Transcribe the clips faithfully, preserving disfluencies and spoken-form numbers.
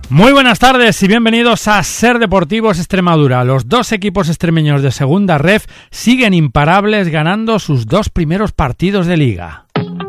Muy buenas tardes y bienvenidos a Ser Deportivos Extremadura. Los dos equipos extremeños de Segunda Ref siguen imparables ganando sus dos primeros partidos de liga.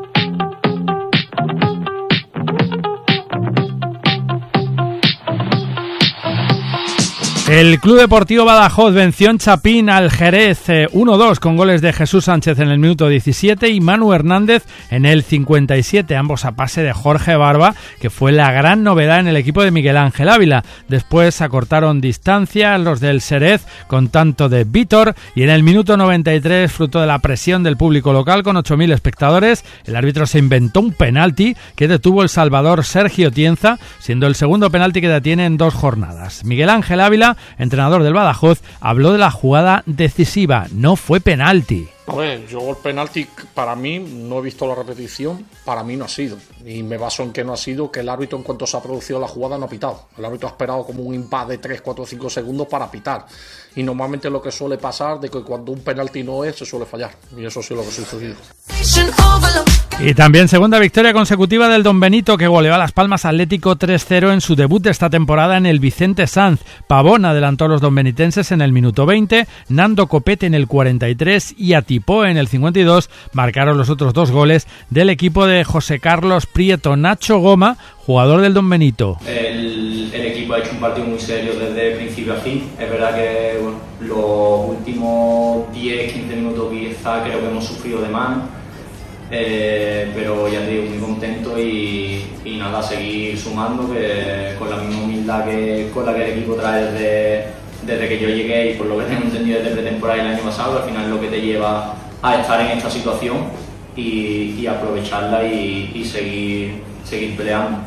El Club Deportivo Badajoz venció en Chapín al Jerez uno dos con goles de Jesús Sánchez en el minuto diecisiete y Manu Hernández en el cincuenta y siete, ambos a pase de Jorge Barba, que fue la gran novedad en el equipo de Miguel Ángel Ávila. Después acortaron distancia los del Jerez con tanto de Vítor y en el minuto noventa y tres, fruto de la presión del público local con ocho mil espectadores, el árbitro se inventó un penalti que detuvo el salvador Sergio Tienza, siendo el segundo penalti que detiene en dos jornadas. Miguel Ángel Ávila, entrenador del Badajoz, habló de la jugada decisiva. No fue penalti. A ver, yo el penalti, para mí, no he visto la repetición, para mí no ha sido. Y me baso en que no ha sido, que el árbitro, en cuanto se ha producido la jugada, no ha pitado. El árbitro ha esperado como un impasse de tres, cuatro, cinco segundos para pitar. Y normalmente lo que suele pasar, de que cuando un penalti no es, se suele fallar. Y eso sí es lo que ha sucedido. Y también segunda victoria consecutiva del Don Benito, que goleó a Las Palmas Atlético tres cero en su debut de esta temporada en el Vicente Sanz. Pavón adelantó a los donbenitenses en el minuto veinte, Nando Copete en el cuarenta y tres y Atipó en el cincuenta y dos marcaron los otros dos goles del equipo de José Carlos Prieto. Nacho Goma, jugador del Don Benito. El, el equipo ha hecho un partido muy serio desde principio a fin. Es verdad que bueno, los últimos diez quince minutos quizá creo que hemos sufrido de más. Eh, pero ya te digo, muy contento y, y nada, seguir sumando, que con la misma humildad que con la que el equipo trae desde, desde que yo llegué y por lo que tengo entendido desde pretemporada y el año pasado, al final es lo que te lleva a estar en esta situación y, y aprovecharla y, y seguir, seguir peleando.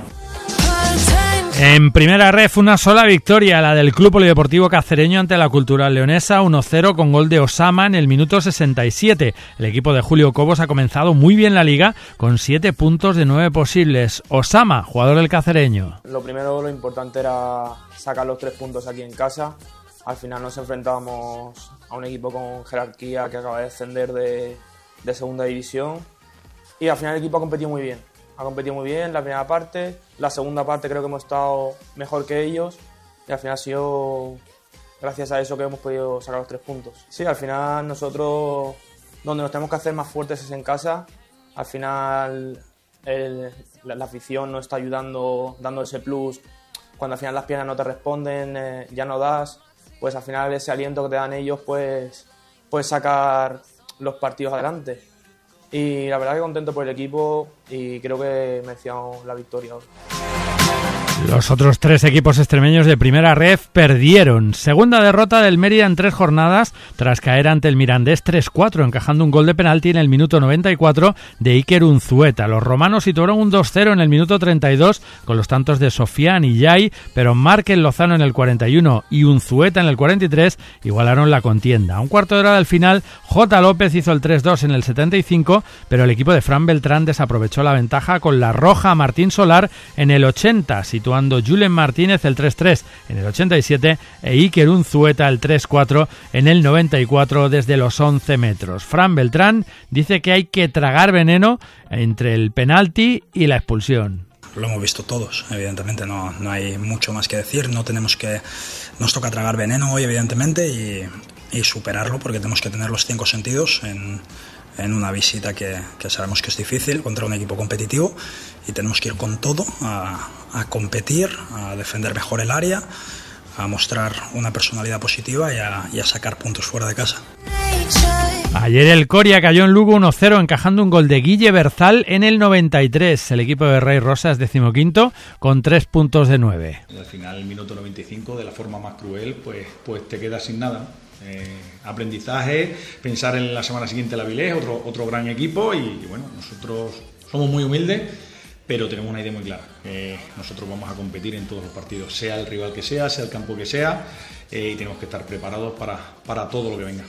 En primera ref, una sola victoria, la del Club Polideportivo Cacereño ante la Cultural Leonesa, uno cero con gol de Osama en el minuto sesenta y siete. El equipo de Julio Cobos ha comenzado muy bien la liga con siete puntos de nueve posibles. Osama, jugador del Cacereño. Lo primero, lo importante era sacar los tres puntos aquí en casa. Al final nos enfrentábamos a un equipo con jerarquía que acaba de descender de, de segunda división y al final el equipo ha competido muy bien. Ha competido muy bien la primera parte, la segunda parte creo que hemos estado mejor que ellos y al final ha sido gracias a eso que hemos podido sacar los tres puntos. Sí, al final nosotros donde nos tenemos que hacer más fuertes es en casa. Al final el, la, la afición nos está ayudando, dando ese plus. Cuando al final las piernas no te responden, eh, ya no das, pues al final ese aliento que te dan ellos pues puedes sacar los partidos adelante. Y la verdad que contento por el equipo y creo que merecíamos la victoria hoy. Los otros tres equipos extremeños de primera ref perdieron. Segunda derrota del Mérida en tres jornadas tras caer ante el Mirandés tres cuatro, encajando un gol de penalti en el minuto noventa y cuatro de Iker Unzueta. Los romanos situaron un dos cero en el minuto treinta y dos con los tantos de Sofián y Yay, pero Márquez Lozano en el cuarenta y uno y Unzueta en el cuarenta y tres igualaron la contienda. A un cuarto de hora del final, J. López hizo el tres dos en el setenta y cinco, pero el equipo de Fran Beltrán desaprovechó la ventaja con la roja a Martín Solar en el ochenta, situando Julen Martínez el tres tres en el ochenta y siete e Iker Unzueta el tres cuatro en el noventa y cuatro desde los once metros. Fran Beltrán dice que hay que tragar veneno entre el penalti y la expulsión. Lo hemos visto todos, evidentemente no, no hay mucho más que decir, no tenemos que, nos toca tragar veneno hoy evidentemente y, y superarlo porque tenemos que tener los cinco sentidos en en una visita que, que sabemos que es difícil contra un equipo competitivo y tenemos que ir con todo a, a competir, a defender mejor el área, a mostrar una personalidad positiva y a, y a sacar puntos fuera de casa. Ayer el Coria cayó en Lugo uno cero encajando un gol de Guille Berzal en el noventa y tres. El equipo de Rey Rosas decimoquinto con tres puntos de nueve. Al final, el minuto noventa y cinco, de la forma más cruel, pues, pues te quedas sin nada. Eh, aprendizaje, pensar en la semana siguiente la Avilés, otro, otro gran equipo y, y bueno, nosotros somos muy humildes, pero tenemos una idea muy clara. Eh, nosotros vamos a competir en todos los partidos, sea el rival que sea, sea el campo que sea, eh, y tenemos que estar preparados para, para todo lo que venga.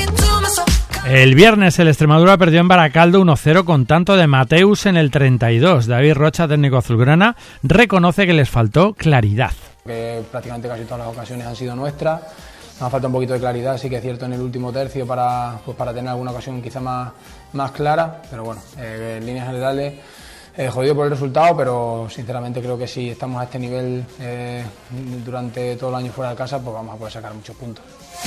El viernes el Extremadura perdió en Baracaldo uno cero con tanto de Mateus en el treinta y dos. David Rocha, técnico azulgrana, reconoce que les faltó claridad. Que prácticamente casi todas las ocasiones han sido nuestras. Nos falta un poquito de claridad, sí que es cierto, en el último tercio para, pues para tener alguna ocasión quizá más, más clara, pero bueno, eh, en líneas generales eh, jodido por el resultado, pero sinceramente creo que si estamos a este nivel eh, durante todo el año fuera de casa, pues vamos a poder sacar muchos puntos.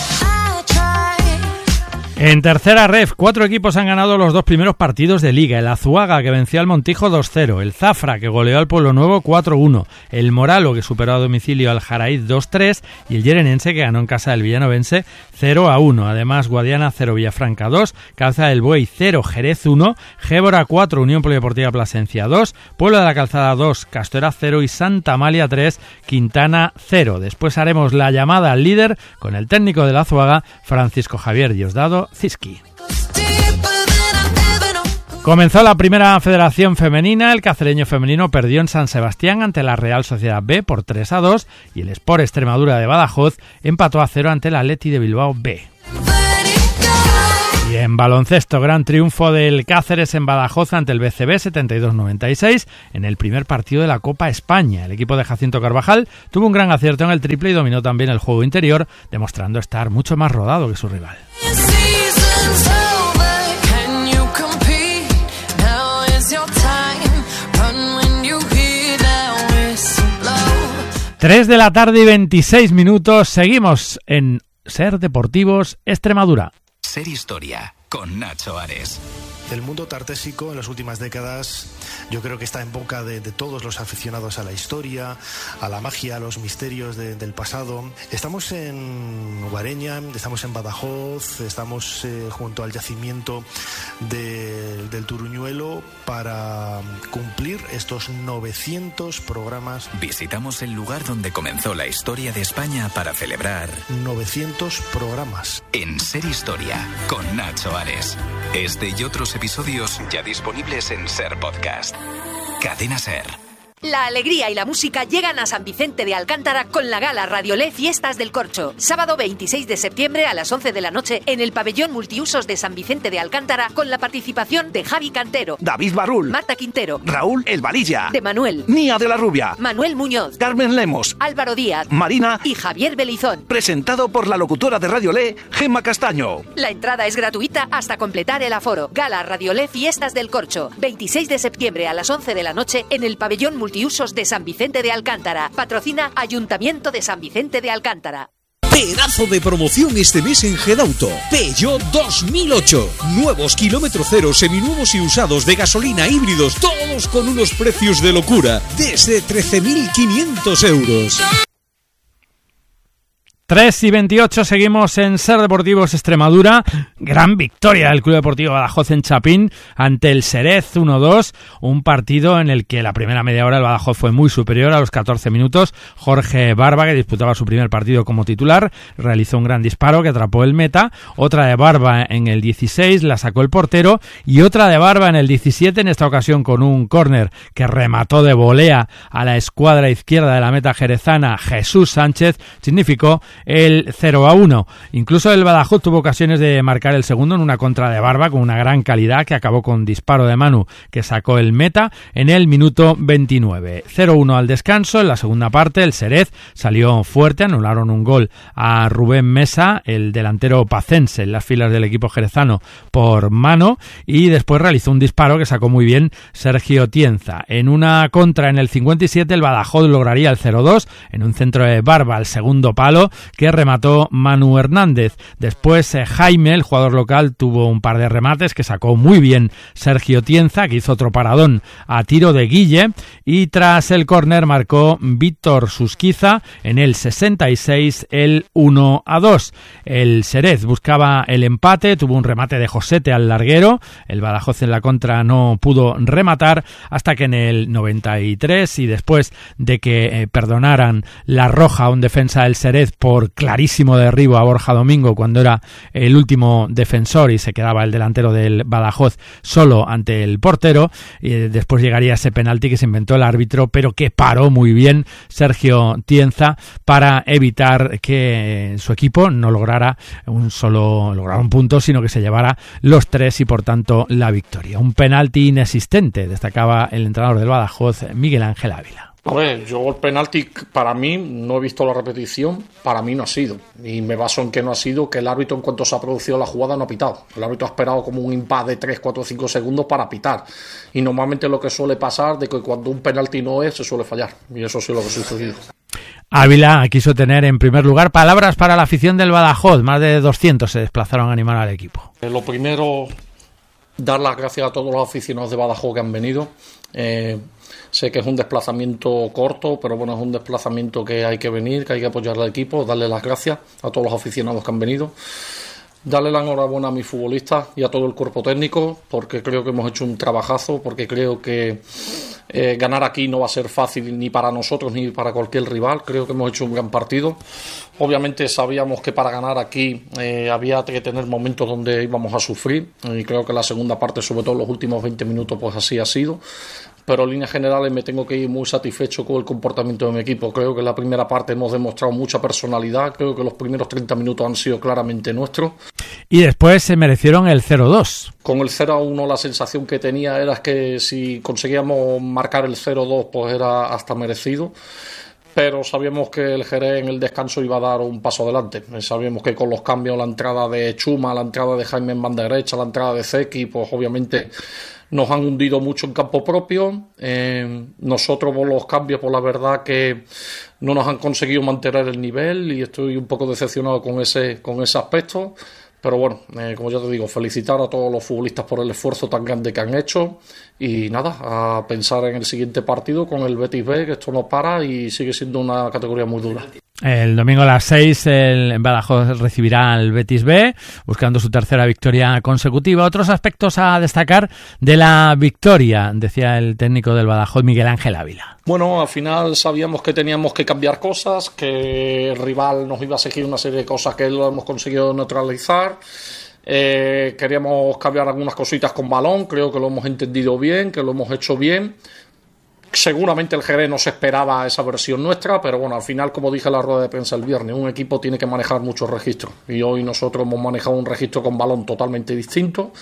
En tercera ref, cuatro equipos han ganado los dos primeros partidos de Liga. El Azuaga, que venció al Montijo dos cero. El Zafra, que goleó al Pueblo Nuevo cuatro uno. El Moralo, que superó a domicilio al Jaraíz dos tres. Y el Yerenense, que ganó en casa del Villanovense cero a uno. Además, Guadiana cero, Villafranca dos. Calzada del Buey cero, Jerez uno. Gébora cuatro, Unión Polideportiva Plasencia dos. Pueblo de la Calzada dos, Castora cero. Y Santa Amalia tres, Quintana cero. Después haremos la llamada al líder con el técnico del Azuaga, Francisco Javier Diosdado Ziski. Comenzó la primera federación femenina. El Cacereño femenino perdió en San Sebastián ante la Real Sociedad B por tres a dos y el Sport Extremadura de Badajoz empató a cero ante el Athletic de Bilbao B. Y en baloncesto, gran triunfo del Cáceres en Badajoz ante el B C B setenta y dos noventa y seis en el primer partido de la Copa España. El equipo de Jacinto Carvajal tuvo un gran acierto en el triple y dominó también el juego interior, demostrando estar mucho más rodado que su rival. tres de la tarde y veintiséis minutos, seguimos en Ser Deportivos Extremadura. Ser Historia, con Nacho Ares. El mundo tartésico en las últimas décadas yo creo que está en boca de, de todos los aficionados a la historia, a la magia, a los misterios de, del pasado. Estamos en Guareña, estamos en Badajoz, estamos eh, junto al yacimiento de, del Turuñuelo para cumplir estos novecientos programas. Visitamos el lugar donde comenzó la historia de España para celebrar novecientos programas. En Ser Historia, con Nacho Ares. Este y otros episodios ya disponibles en Ser Podcast. Cadena Ser. La alegría y la música llegan a San Vicente de Alcántara con la gala Radiolé Fiestas del Corcho. Sábado veintiséis de septiembre a las once de la noche en el pabellón multiusos de San Vicente de Alcántara con la participación de Javi Cantero, David Barrul, Marta Quintero, Raúl El Valilla, de Manuel, Nia de la Rubia, Manuel Muñoz, Carmen Lemos, Álvaro Díaz, Marina y Javier Belizón. Presentado por la locutora de Radiolé, Gemma Castaño. La entrada es gratuita hasta completar el aforo. Gala Radiolé Fiestas del Corcho. veintiséis de septiembre a las once de la noche en el pabellón multiusos de San Vicente de Alcántara. Patrocina Ayuntamiento de San Vicente de Alcántara. Pedazo de promoción este mes en Gedauto. Peugeot dos mil ocho. Nuevos kilómetro cero, seminuevos y usados de gasolina, híbridos, todos con unos precios de locura. Desde trece mil quinientos euros. tres y veintiocho, seguimos en Ser Deportivos Extremadura. Gran victoria del Club Deportivo Badajoz en Chapín ante el Xerez uno dos. Un partido en el que la primera media hora el Badajoz fue muy superior. A los catorce minutos, Jorge Barba, que disputaba su primer partido como titular, realizó un gran disparo que atrapó el meta. Otra de Barba en el dieciséis, la sacó el portero. Y otra de Barba en el diecisiete, en esta ocasión con un córner que remató de volea a la escuadra izquierda de la meta jerezana, Jesús Sánchez, significó el cero a uno. Incluso el Badajoz tuvo ocasiones de marcar el segundo en una contra de Barba con una gran calidad que acabó con disparo de Manu que sacó el meta en el minuto veintinueve. cero uno al descanso. En la segunda parte el Xerez salió fuerte, anularon un gol a Rubén Mesa, el delantero pacense, en las filas del equipo jerezano por mano, y después realizó un disparo que sacó muy bien Sergio Tienza. En una contra en el cincuenta y siete el Badajoz lograría el cero dos en un centro de Barba al segundo palo que remató Manu Hernández. Después eh, Jaime, el jugador local, tuvo un par de remates que sacó muy bien Sergio Tienza, que hizo otro paradón a tiro de Guille, y tras el córner marcó Víctor Susquiza en el sesenta y seis el uno a dos. El Xerez buscaba el empate, tuvo un remate de Josete al larguero, el Badajoz en la contra no pudo rematar hasta que en el noventa y tres, y después de que eh, perdonaran la roja a un defensa del Xerez por clarísimo derribo a Borja Domingo cuando era el último defensor y se quedaba el delantero del Badajoz solo ante el portero, y después llegaría ese penalti que se inventó el árbitro pero que paró muy bien Sergio Tienza para evitar que su equipo no lograra un solo lograr un punto, sino que se llevara los tres y por tanto la victoria. Un penalti inexistente, destacaba el entrenador del Badajoz, Miguel Ángel Ávila. A ver, yo el penalti para mí, no he visto la repetición, para mí no ha sido. Y me baso en que no ha sido, que el árbitro en cuanto se ha producido la jugada no ha pitado. El árbitro ha esperado como un impasse de tres, cuatro, cinco segundos para pitar. Y normalmente lo que suele pasar de que cuando un penalti no es, se suele fallar. Y eso sí es lo que ha sucedido. Ávila quiso tener en primer lugar palabras para la afición del Badajoz. Más de doscientos se desplazaron a animar al equipo. Eh, lo primero, dar las gracias a todos los aficionados de Badajoz que han venido. Eh, sé que es un desplazamiento corto, pero bueno, es un desplazamiento que hay que venir, que hay que apoyar al equipo, darle las gracias a todos los aficionados que han venido, darle la enhorabuena a mis futbolistas y a todo el cuerpo técnico, porque creo que hemos hecho un trabajazo, porque creo que eh, ganar aquí no va a ser fácil ni para nosotros ni para cualquier rival. Creo que hemos hecho un gran partido. Obviamente sabíamos que para ganar aquí eh, había que tener momentos donde íbamos a sufrir, y creo que la segunda parte, sobre todo los últimos veinte minutos, pues así ha sido. Pero en líneas generales me tengo que ir muy satisfecho con el comportamiento de mi equipo. Creo que en la primera parte hemos demostrado mucha personalidad, creo que los primeros treinta minutos han sido claramente nuestros. Y después se merecieron el cero dos. Con el cero a uno la sensación que tenía era que si conseguíamos marcar el cero dos pues era hasta merecido. Pero sabíamos que el Jerez en el descanso iba a dar un paso adelante. Sabíamos que con los cambios, la entrada de Chuma, la entrada de Jaime en banda derecha, la entrada de Zeki, pues obviamente nos han hundido mucho en campo propio. Eh, nosotros por los cambios, por la verdad que no nos han conseguido mantener el nivel y estoy un poco decepcionado con ese, con ese aspecto. Pero bueno, eh, como ya te digo, felicitar a todos los futbolistas por el esfuerzo tan grande que han hecho y nada, a pensar en el siguiente partido con el Betis B, que esto no para y sigue siendo una categoría muy dura. El domingo a las seis el Badajoz recibirá al Betis B, buscando su tercera victoria consecutiva. Otros aspectos a destacar de la victoria, decía el técnico del Badajoz, Miguel Ángel Ávila. Bueno, al final sabíamos que teníamos que cambiar cosas, que el rival nos iba a seguir una serie de cosas que lo hemos conseguido neutralizar. Eh, queríamos cambiar algunas cositas con balón, creo que lo hemos entendido bien, que lo hemos hecho bien. Seguramente el Jerez no se esperaba esa versión nuestra, pero bueno, al final, como dije en la rueda de prensa el viernes, un equipo tiene que manejar muchos registros y hoy nosotros hemos manejado un registro con balón totalmente distinto.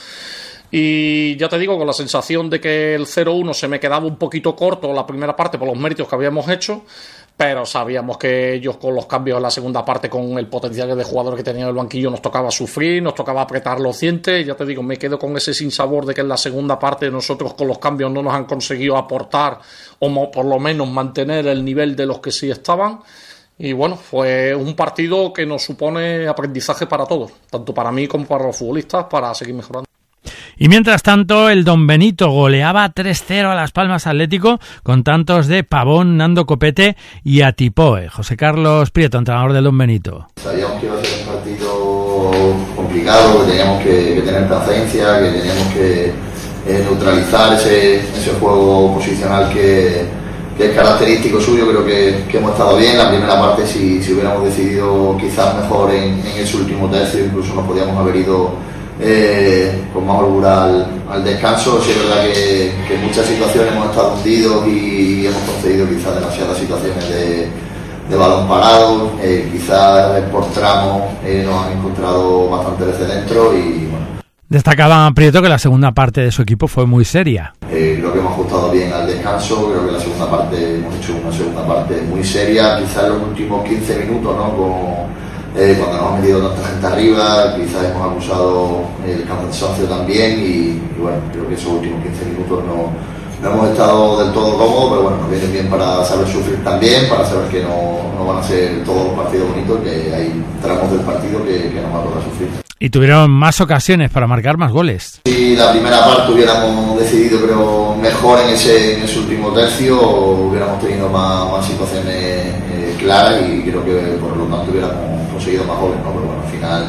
Y ya te digo, con la sensación de que el cero uno se me quedaba un poquito corto la primera parte por los méritos que habíamos hecho, pero sabíamos que ellos con los cambios en la segunda parte, con el potencial de jugadores que tenían en el banquillo, nos tocaba sufrir, nos tocaba apretar los dientes. Ya te digo, me quedo con ese sinsabor de que en la segunda parte nosotros con los cambios no nos han conseguido aportar o por lo menos mantener el nivel de los que sí estaban. Y bueno, fue un partido que nos supone aprendizaje para todos, tanto para mí como para los futbolistas, para seguir mejorando. Y mientras tanto, el Don Benito goleaba tres cero a Las Palmas Atlético con tantos de Pavón, Nando Copete y Atipoe. José Carlos Prieto, entrenador del Don Benito. Sabíamos que iba a ser un partido complicado, que teníamos que, que tener paciencia, que teníamos que eh, neutralizar ese, ese juego posicional que, que es característico suyo. Creo que, que hemos estado bien. La primera parte, si, si hubiéramos decidido quizás mejor en, en ese último tercio, incluso nos podíamos haber ido Eh, con más holgura al, al descanso. Sí es verdad que, que en muchas situaciones hemos estado hundidos y, y hemos concedido quizás demasiadas situaciones de, de balón parado, eh, quizás por tramos eh, nos han encontrado bastante veces dentro y bueno. Destacaba Prieto que la segunda parte de su equipo fue muy seria. Eh, creo que hemos ajustado bien al descanso, creo que la segunda parte hemos hecho una segunda parte muy seria, quizás los últimos quince minutos, ¿no? Con, Eh, cuando nos hemos metido tanta gente arriba, quizás hemos acusado el cansancio también y, y bueno, creo que esos últimos quince minutos no, no hemos estado del todo cómodos, pero bueno, nos viene bien para saber sufrir también, para saber que no, no van a ser todos los partidos bonitos, que hay tramos del partido que, que nos va a tocar sufrir. Y tuvieron más ocasiones para marcar más goles. Si la primera parte hubiéramos decidido, creo, mejor en ese, en ese último tercio, hubiéramos tenido más, más situaciones eh, claras y creo que por lo tanto hubiéramos conseguido más goles, ¿no? Pero bueno, al final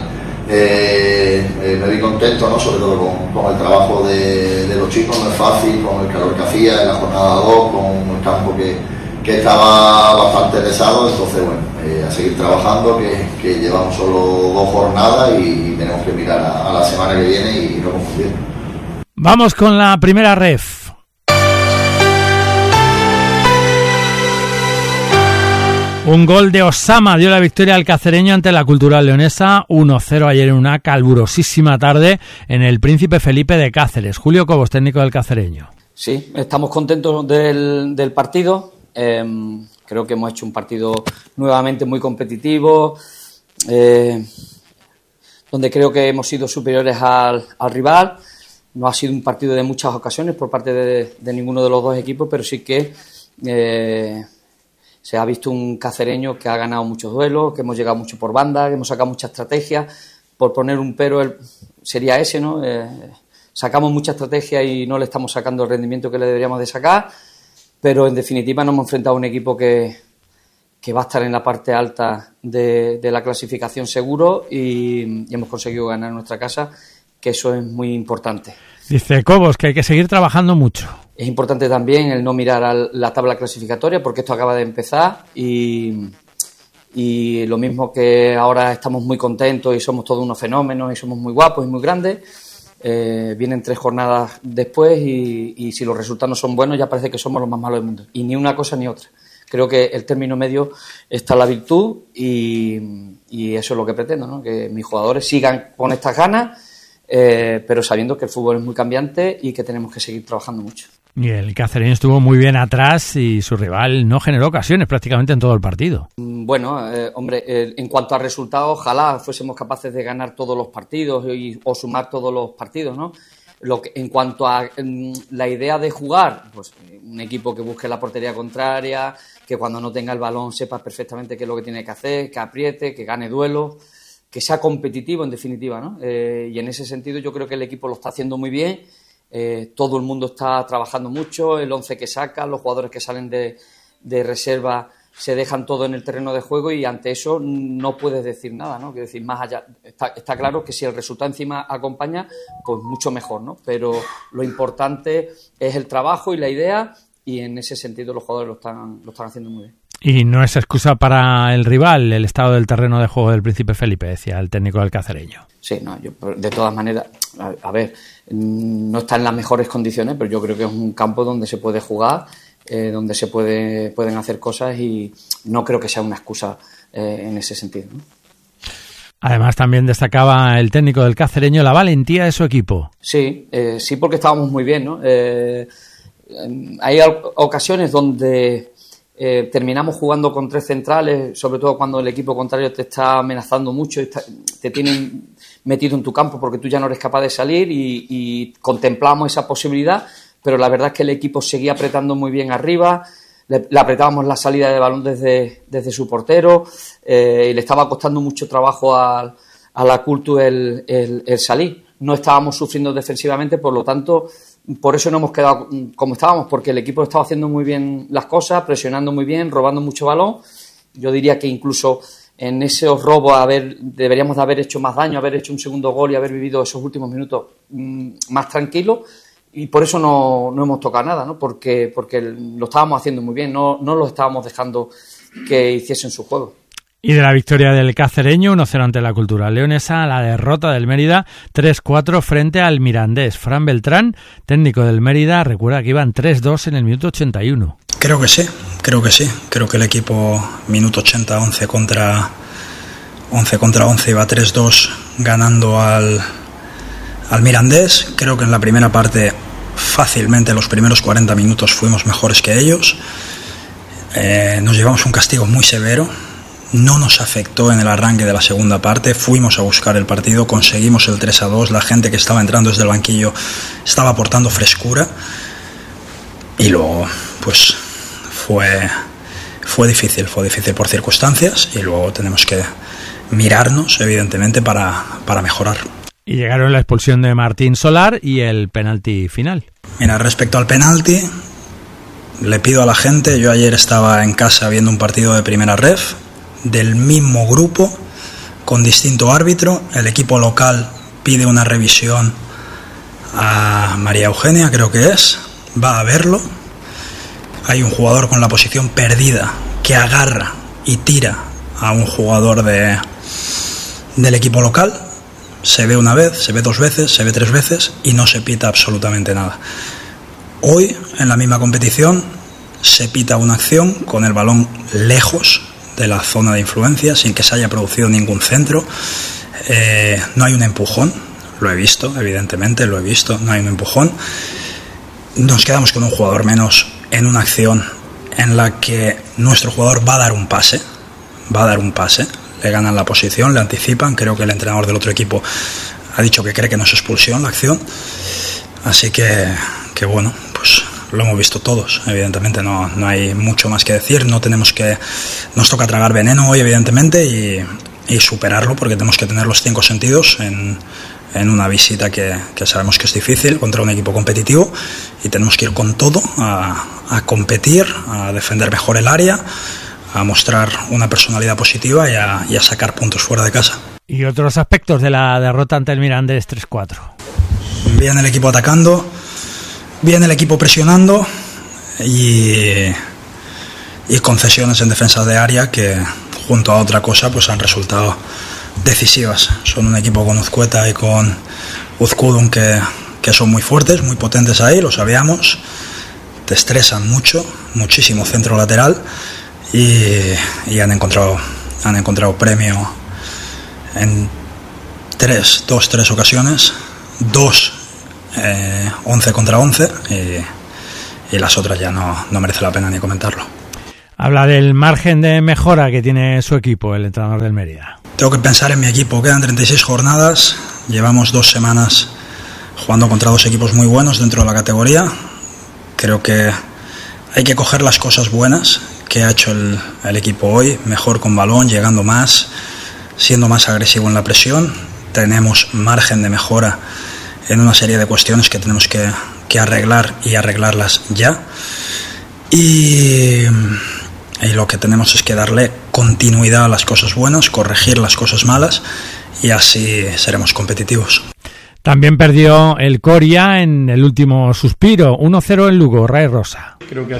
eh, eh, me vi contento, ¿no? Sobre todo con, con el trabajo de, de los chicos. No es fácil, con el calor que hacía en la jornada dos, con el campo que, que estaba bastante pesado. Entonces bueno, eh, a seguir trabajando, que, que llevamos solo dos jornadas y tenemos que mirar a, a la semana que viene y no confundir. Vamos con la primera ref. Un gol de Osama dio la victoria al cacereño ante la Cultural Leonesa, uno cero ayer en una calurosísima tarde en el Príncipe Felipe de Cáceres. Julio Cobos, técnico del cacereño. Sí, estamos contentos del, del partido. Eh, creo que hemos hecho un partido nuevamente muy competitivo, eh, donde creo que hemos sido superiores al, al rival. No ha sido un partido de muchas ocasiones por parte de, de ninguno de los dos equipos, pero sí que eh, se ha visto un cacereño que ha ganado muchos duelos, que hemos llegado mucho por banda, que hemos sacado muchas estrategias. Por poner un pero el, sería ese, ¿no? Eh, sacamos mucha estrategia y no le estamos sacando el rendimiento que le deberíamos de sacar, pero en definitiva nos hemos enfrentado a un equipo que, que va a estar en la parte alta de, de la clasificación seguro y, y hemos conseguido ganar en nuestra casa, que eso es muy importante. Dice Cobos que hay que seguir trabajando mucho. Es importante también el no mirar a la tabla clasificatoria, porque esto acaba de empezar y, y lo mismo que ahora estamos muy contentos y somos todos unos fenómenos y somos muy guapos y muy grandes, eh, vienen tres jornadas después y, y si los resultados no son buenos ya parece que somos los más malos del mundo. Y ni una cosa ni otra. Creo que el término medio está la virtud y, y eso es lo que pretendo, ¿no? Que mis jugadores sigan con estas ganas, Eh, pero sabiendo que el fútbol es muy cambiante y que tenemos que seguir trabajando mucho. Y el cacereño estuvo muy bien atrás y su rival no generó ocasiones prácticamente en todo el partido. Bueno, eh, hombre, eh, en cuanto a resultados, ojalá fuésemos capaces de ganar todos los partidos y, o sumar todos los partidos, ¿no? Lo que, en cuanto a en, la idea de jugar, pues un equipo que busque la portería contraria, que cuando no tenga el balón sepa perfectamente qué es lo que tiene que hacer, que apriete, que gane duelos, que sea competitivo en definitiva, ¿no? Eh, y en ese sentido yo creo que el equipo lo está haciendo muy bien, eh, todo el mundo está trabajando mucho, el once que saca, los jugadores que salen de, de reserva se dejan todo en el terreno de juego y ante eso no puedes decir nada, ¿no? Quiero decir, más allá, está, está claro que si el resultado encima acompaña, pues mucho mejor, ¿no? Pero lo importante es el trabajo y la idea y en ese sentido los jugadores lo están, lo están haciendo muy bien. Y no es excusa para el rival el estado del terreno de juego del Príncipe Felipe, decía el técnico del cacereño. Sí, no, yo de todas maneras, a, a ver, no está en las mejores condiciones, pero yo creo que es un campo donde se puede jugar, eh, donde se puede pueden hacer cosas y no creo que sea una excusa eh, en ese sentido, ¿no? Además también destacaba el técnico del cacereño la valentía de su equipo. Sí, eh, sí porque estábamos muy bien, ¿no? Eh, hay ocasiones donde Eh, terminamos jugando con tres centrales, sobre todo cuando el equipo contrario te está amenazando mucho, está, te tienen metido en tu campo porque tú ya no eres capaz de salir y, y contemplamos esa posibilidad, pero la verdad es que el equipo seguía apretando muy bien arriba, le, le apretábamos la salida de balón desde, desde su portero eh, y le estaba costando mucho trabajo a, a la Cultu el, el, el salir. No estábamos sufriendo defensivamente, por lo tanto por eso no hemos quedado como estábamos, porque el equipo estaba haciendo muy bien las cosas, presionando muy bien, robando mucho balón. Yo diría que incluso en esos robos haber, deberíamos de haber hecho más daño, haber hecho un segundo gol y haber vivido esos últimos minutos mmm, más tranquilos, y por eso no, no hemos tocado nada, ¿no? Porque, porque lo estábamos haciendo muy bien, no, no los estábamos dejando que hiciesen su juego. Y de la victoria del cacereño uno cero ante la Cultural Leonesa, la derrota del Mérida tres cuatro frente al Mirandés. Fran Beltrán, técnico del Mérida, recuerda que iban tres dos en el minuto ochenta y uno. Creo que sí, creo que sí. Creo que el equipo minuto ochenta, once contra once contra once iba tres dos ganando al, al Mirandés. Creo que en la primera parte fácilmente los primeros cuarenta minutos fuimos mejores que ellos. Eh, nos llevamos un castigo muy severo. No nos afectó en el arranque de la segunda parte, fuimos a buscar el partido, conseguimos el tres a dos, la gente que estaba entrando desde el banquillo estaba aportando frescura y luego pues fue, fue difícil, fue difícil por circunstancias y luego tenemos que mirarnos evidentemente para, para mejorar. Y llegaron la expulsión de Martín Solar y el penalti final. Mira, respecto al penalti, le pido a la gente, yo ayer estaba en casa viendo un partido de primera ref, del mismo grupo, con distinto árbitro. El equipo local pide una revisión a María Eugenia, creo que es, va a verlo. Hay un jugador con la posición perdida que agarra y tira a un jugador de, del equipo local. Se ve una vez, se ve dos veces, se ve tres veces y no se pita absolutamente nada. Hoy, en la misma competición, se pita una acción con el balón lejos de la zona de influencia, sin que se haya producido ningún centro. Eh, no hay un empujón, lo he visto, evidentemente, lo he visto, no hay un empujón. Nos quedamos con un jugador menos en una acción en la que nuestro jugador va a dar un pase, va a dar un pase, le ganan la posición, le anticipan, creo que el entrenador del otro equipo ha dicho que cree que no es expulsión la acción, así que, que bueno, pues lo hemos visto todos, evidentemente no, no hay mucho más que decir, no tenemos que, nos toca tragar veneno hoy evidentemente y, y superarlo porque tenemos que tener los cinco sentidos en, en una visita que, que sabemos que es difícil contra un equipo competitivo y tenemos que ir con todo a, a competir, a defender mejor el área, a mostrar una personalidad positiva y a, y a sacar puntos fuera de casa. Y otros aspectos de la derrota ante el Mirandés tres cuatro. Bien el equipo atacando, bien el equipo presionando y, y concesiones en defensa de área que junto a otra cosa pues han resultado decisivas. Son un equipo con Uzcueta y con Uzkudun que, que son muy fuertes, muy potentes ahí, lo sabíamos, te estresan mucho, muchísimo centro lateral y, y han encontrado han encontrado premio en tres, dos, tres ocasiones, dos eh, once contra once y, y las otras ya no, no merece la pena ni comentarlo. Habla del margen de mejora que tiene su equipo, el entrenador del Mérida. Tengo que pensar en mi equipo, quedan treinta y seis jornadas, llevamos dos semanas jugando contra dos equipos muy buenos dentro de la categoría, creo que hay que coger las cosas buenas que ha hecho el, el equipo hoy, mejor con balón, llegando más, siendo más agresivo en la presión, tenemos margen de mejora en una serie de cuestiones que tenemos que, que arreglar y arreglarlas ya y... Y lo que tenemos es que darle continuidad a las cosas buenas, corregir las cosas malas y así seremos competitivos. También perdió el Coria en el último suspiro, uno cero en Lugo, Ray Rosa. Creo que